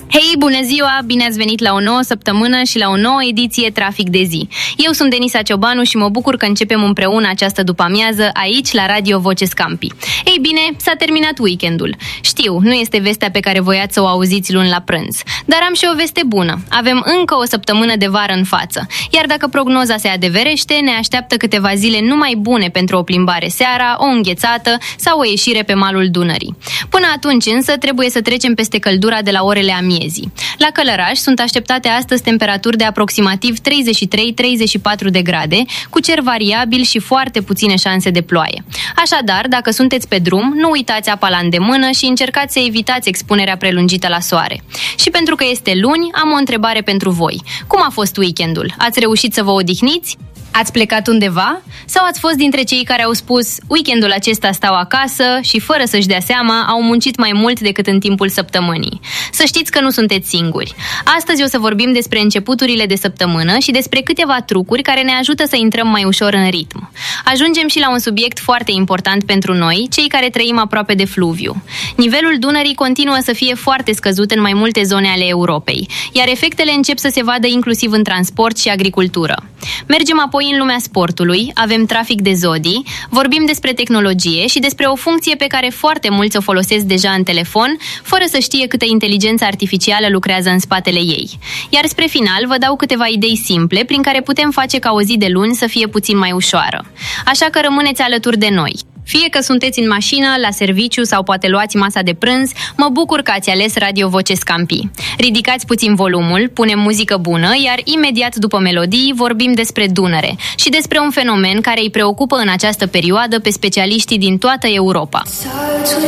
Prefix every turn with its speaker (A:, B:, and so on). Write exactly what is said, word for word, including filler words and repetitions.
A: Hei, bună ziua! Bine ați venit la o nouă săptămână și la o nouă ediție Trafic de zi. Eu sunt Denisa Ciobanu și mă bucur că începem împreună această după-amiază aici la Radio Voce Scampi. Ei bine, s-a terminat weekendul. Știu, nu este vestea pe care voiați să o auziți luni la prânz, dar am și o veste bună. Avem încă o săptămână de vară în față, iar dacă prognoza se adeverește, ne așteaptă câteva zile numai bune pentru o plimbare seara, o înghețată sau o ieșire pe malul Dunării. Până atunci însă trebuie să trecem peste căldura de la orele amiezii. La Călăraș sunt așteptate astăzi temperaturi de aproximativ treizeci și trei treizeci și patru de grade, cu cer variabil și foarte puține șanse de ploaie. Așadar, dacă sunteți pe drum, nu uitați apa la îndemână și încercați să evitați expunerea prelungită la soare. Și pentru că este luni, am o întrebare pentru voi. Cum a fost weekendul? Ați reușit să vă odihniți? Ați plecat undeva? Sau ați fost dintre cei care au spus weekendul acesta stau acasă și fără să-și dea seama au muncit mai mult decât în timpul săptămânii? Să știți că nu sunteți singuri. Astăzi o să vorbim despre începuturile de săptămână și despre câteva trucuri care ne ajută să intrăm mai ușor în ritm. Ajungem și la un subiect foarte important pentru noi, cei care trăim aproape de fluviu. Nivelul Dunării continuă să fie foarte scăzut în mai multe zone ale Europei, iar efectele încep să se vadă inclusiv în transport și agricultură. Mergem apoi în lumea sportului, avem trafic de zodii, vorbim despre tehnologie și despre o funcție pe care foarte mulți o folosesc deja în telefon, fără să știe câtă inteligență artificială lucrează în spatele ei. Iar spre final vă dau câteva idei simple prin care putem face ca o zi de luni să fie puțin mai ușoară. Așa că rămâneți alături de noi. Fie că sunteți în mașină, la serviciu sau poate luați masa de prânz, mă bucur că ați ales Radio Voce Scampi. Ridicați puțin volumul, punem muzică bună, iar imediat după melodii vorbim despre Dunăre și despre un fenomen care îi preocupă în această perioadă pe specialiștii din toată Europa.